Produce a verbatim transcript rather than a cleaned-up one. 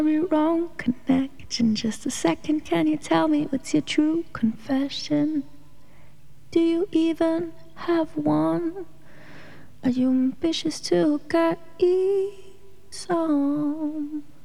very wrong connection. Just a second, can you tell me what's your true confession? Do you even have one? Are you ambitious to get some?